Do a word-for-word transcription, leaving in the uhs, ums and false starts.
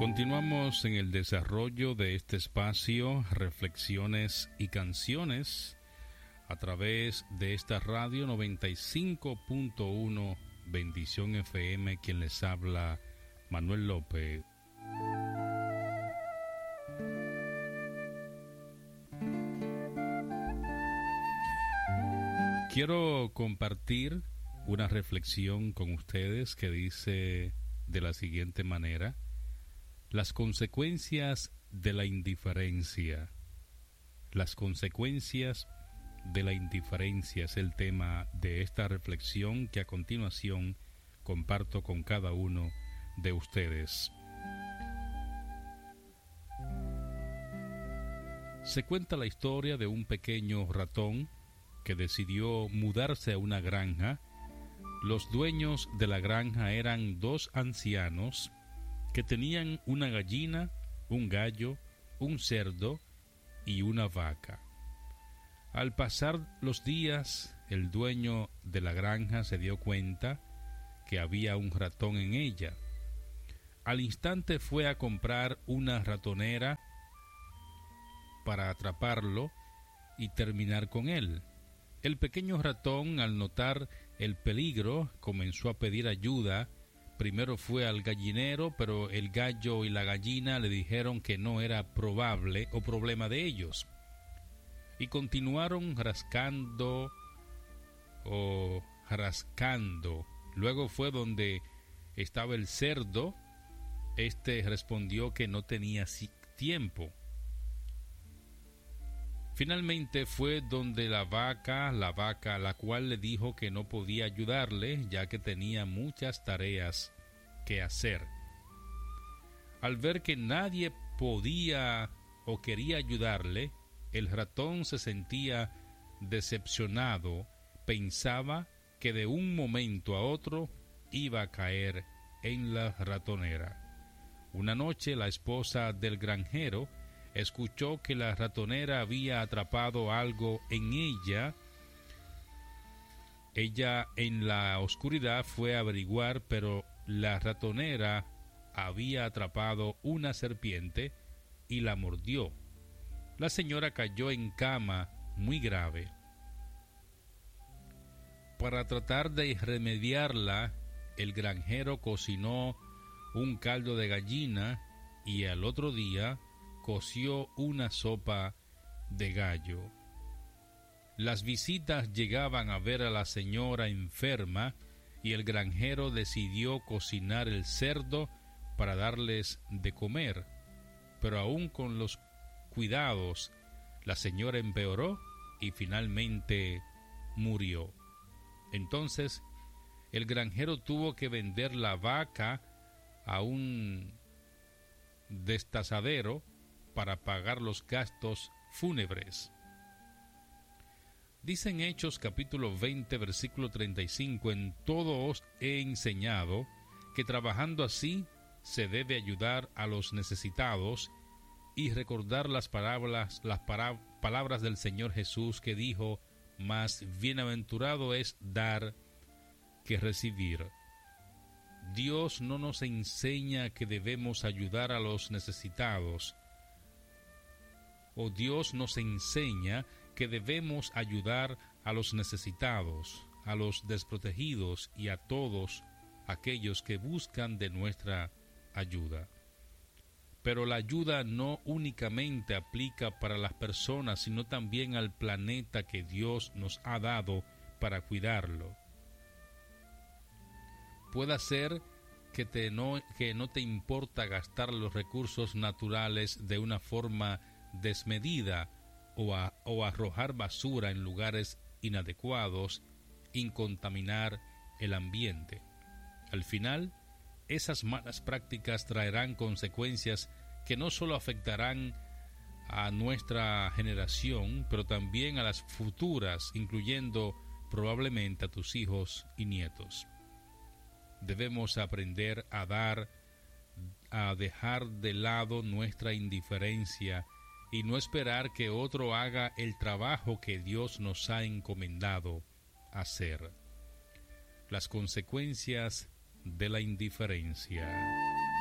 Continuamos en el desarrollo de este espacio, reflexiones y canciones, a través de esta radio noventa y cinco punto uno Bendición F M, quien les habla, Manuel López. Quiero compartir una reflexión con ustedes que dice de la siguiente manera: las consecuencias de la indiferencia. Las consecuencias de la indiferencia es el tema de esta reflexión que a continuación comparto con cada uno de ustedes. Se cuenta la historia de un pequeño ratón que decidió mudarse a una granja. Los dueños de la granja eran dos ancianos que tenían una gallina, un gallo, un cerdo y una vaca. Al pasar los días, el dueño de la granja se dio cuenta que había un ratón en ella. Al instante fue a comprar una ratonera para atraparlo y terminar con él. El pequeño ratón, al notar el peligro, comenzó a pedir ayuda. Primero fue al gallinero, pero el gallo y la gallina le dijeron que no era probable o problema de ellos. Y continuaron rascando o rascando. Luego fue donde estaba el cerdo. Este respondió que no tenía tiempo. Finalmente fue donde la vaca, la vaca, la cual le dijo que no podía ayudarle, ya que tenía muchas tareas que hacer. Al ver que nadie podía o quería ayudarle, el ratón se sentía decepcionado, pensaba que de un momento a otro iba a caer en la ratonera. Una noche la esposa del granjero escuchó que la ratonera había atrapado algo en ella. Ella en la oscuridad fue a averiguar, pero la ratonera había atrapado una serpiente y la mordió. La señora cayó en cama muy grave. Para tratar de remediarla, el granjero cocinó un caldo de gallina y al otro día coció una sopa de gallo. Las visitas llegaban a ver a la señora enferma y el granjero decidió cocinar el cerdo para darles de comer, pero aún con los cuidados, la señora empeoró y finalmente murió. Entonces, el granjero tuvo que vender la vaca a un destazadero para pagar los gastos fúnebres. Dice en Hechos capítulo veinte versículo treinta y cinco: en todo os he enseñado que trabajando así se debe ayudar a los necesitados y recordar las palabras, las para, palabras del Señor Jesús, que dijo: más bienaventurado es dar que recibir. Dios no nos enseña que debemos ayudar a los necesitados, o Dios nos enseña que debemos ayudar a los necesitados, a los desprotegidos y a todos aquellos que buscan de nuestra ayuda. Pero la ayuda no únicamente aplica para las personas, sino también al planeta que Dios nos ha dado para cuidarlo. Puede ser que, te no, que no te importa gastar los recursos naturales de una forma desmedida o, a, o arrojar basura en lugares inadecuados, y contaminar el ambiente. Al final, esas malas prácticas traerán consecuencias que no solo afectarán a nuestra generación, pero también a las futuras, incluyendo probablemente a tus hijos y nietos. Debemos aprender a dar, a dejar de lado nuestra indiferencia y no esperar que otro haga el trabajo que Dios nos ha encomendado hacer. Las consecuencias de la indiferencia.